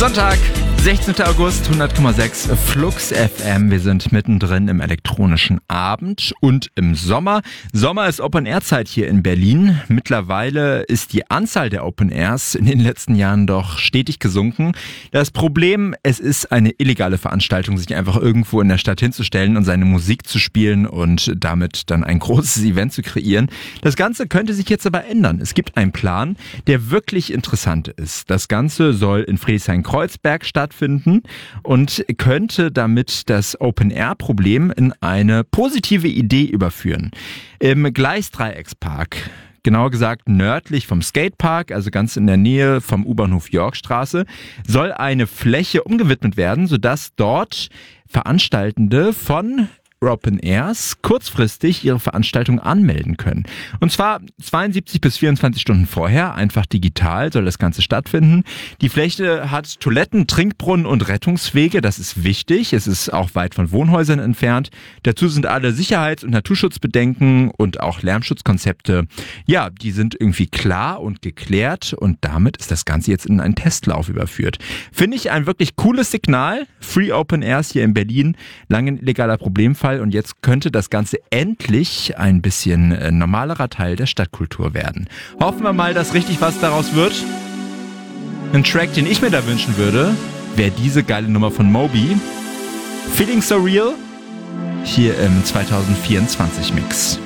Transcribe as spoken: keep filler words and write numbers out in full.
Sonntag, sechzehnter August, hundert Komma sechs Flux F M. Wir sind mittendrin im elektronischen Abend und im Sommer. Sommer ist Open-Air-Zeit hier in Berlin. Mittlerweile ist die Anzahl der Open-Airs in den letzten Jahren doch stetig gesunken. Das Problem, es ist eine illegale Veranstaltung, sich einfach irgendwo in der Stadt hinzustellen und seine Musik zu spielen und damit dann ein großes Event zu kreieren. Das Ganze könnte sich jetzt aber ändern. Es gibt einen Plan, der wirklich interessant ist. Das Ganze soll in Friedrichshain-Kreuzberg stattfinden. finden und könnte damit das Open-Air-Problem in eine positive Idee überführen. Im Gleisdreieckspark, genauer gesagt nördlich vom Skatepark, also ganz in der Nähe vom U-Bahnhof Yorkstraße, soll eine Fläche umgewidmet werden, sodass dort Veranstaltende von Open Airs kurzfristig ihre Veranstaltung anmelden können. Und zwar zweiundsiebzig bis vierundzwanzig Stunden vorher, einfach digital soll das Ganze stattfinden. Die Fläche hat Toiletten, Trinkbrunnen und Rettungswege, das ist wichtig. Es ist auch weit von Wohnhäusern entfernt. Dazu sind alle Sicherheits- und Naturschutzbedenken und auch Lärmschutzkonzepte, ja, die sind irgendwie klar und geklärt und damit ist das Ganze jetzt in einen Testlauf überführt. Finde ich ein wirklich cooles Signal. Free Open Airs hier in Berlin, lange ein illegaler Problemfall. Und jetzt könnte das Ganze endlich ein bisschen äh, normalerer Teil der Stadtkultur werden. Hoffen wir mal, dass richtig was daraus wird. Ein Track, den ich mir da wünschen würde, wäre diese geile Nummer von Moby. Feeling So Real, hier im zwanzig vierundzwanzig Mix.